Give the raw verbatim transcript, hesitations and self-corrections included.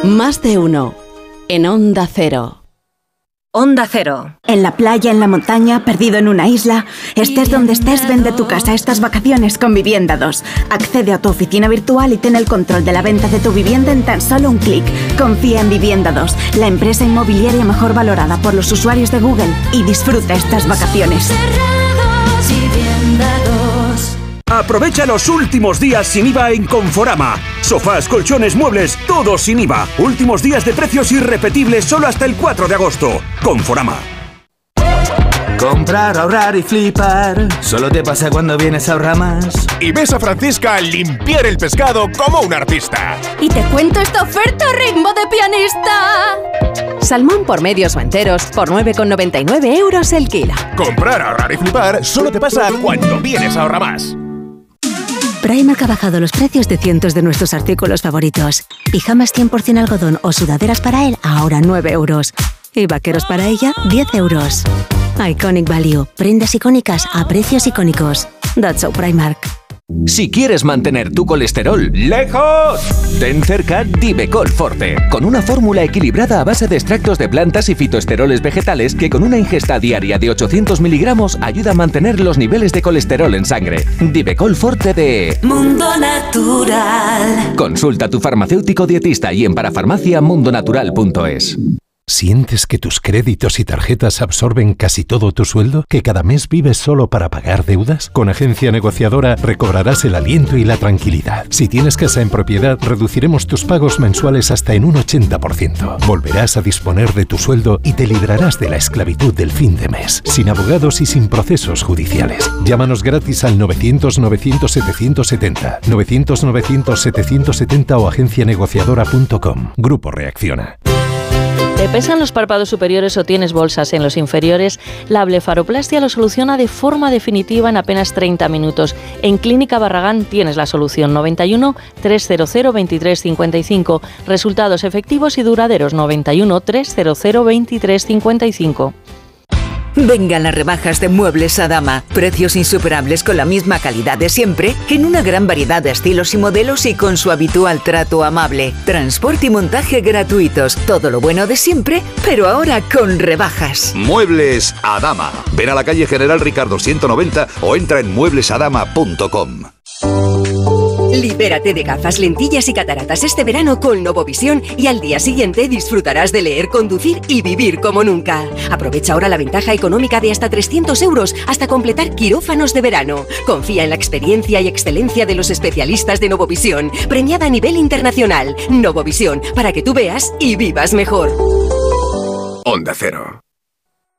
Más de uno. En Onda Cero. Onda Cero. En la playa, en la montaña, perdido en una isla. Estés donde estés, vende tu casa estas vacaciones con Vivienda dos. Accede a tu oficina virtual y ten el control de la venta de tu vivienda en tan solo un clic. Confía en Vivienda dos, la empresa inmobiliaria mejor valorada por los usuarios de Google. Y disfruta estas vacaciones. Aprovecha los últimos días sin I V A en Conforama. Sofás, colchones, muebles, todo sin I V A. Últimos días de precios irrepetibles solo hasta el cuatro de agosto. Conforama. Comprar, ahorrar y flipar. Solo te pasa cuando vienes a Ahorramás. Y ves a Francisca limpiar el pescado como un artista. Y te cuento esta oferta ritmo de pianista. Salmón por medios o enteros por nueve con noventa y nueve euros el kilo. Comprar, ahorrar y flipar solo te pasa cuando vienes a Ahorramás. Primark ha bajado los precios de cientos de nuestros artículos favoritos. Pijamas cien por ciento algodón o sudaderas para él, ahora nueve euros. Y vaqueros para ella, diez euros. Iconic Value. Prendas icónicas a precios icónicos. That's so Primark. Si quieres mantener tu colesterol lejos, ten cerca Divecol Forte, con una fórmula equilibrada a base de extractos de plantas y fitoesteroles vegetales que con una ingesta diaria de ochocientos miligramos ayuda a mantener los niveles de colesterol en sangre. Divecol Forte de Mundo Natural. Consulta a tu farmacéutico dietista y en parafarmacia mundonatural punto es. ¿Sientes que tus créditos y tarjetas absorben casi todo tu sueldo? ¿Que cada mes vives solo para pagar deudas? Con Agencia Negociadora recobrarás el aliento y la tranquilidad. Si tienes casa en propiedad, reduciremos tus pagos mensuales hasta en un ochenta por ciento. Volverás a disponer de tu sueldo y te librarás de la esclavitud del fin de mes, sin abogados y sin procesos judiciales. Llámanos gratis al novecientos novecientos setecientos setenta, novecientos novecientos setecientos setenta o agencia negociadora punto com. Grupo Reacciona. ¿Te pesan los párpados superiores o tienes bolsas en los inferiores? La blefaroplastia lo soluciona de forma definitiva en apenas treinta minutos. En Clínica Barragán tienes la solución. Noventa y uno, trescientos veintitrés cincuenta y cinco. Resultados efectivos y duraderos. Noventa y uno, trescientos veintitrés cincuenta y cinco. Vengan las rebajas de Muebles Adama. Precios insuperables con la misma calidad de siempre, en una gran variedad de estilos y modelos y con su habitual trato amable. Transporte y montaje gratuitos. Todo lo bueno de siempre, pero ahora con rebajas. Muebles Adama. Ven a la calle General Ricardo ciento noventa o entra en muebles adama punto com. Libérate de gafas, lentillas y cataratas este verano con Novovisión y al día siguiente disfrutarás de leer, conducir y vivir como nunca. Aprovecha ahora la ventaja económica de hasta trescientos euros hasta completar quirófanos de verano. Confía en la experiencia y excelencia de los especialistas de Novovisión, premiada a nivel internacional. Novovisión, para que tú veas y vivas mejor. Onda Cero.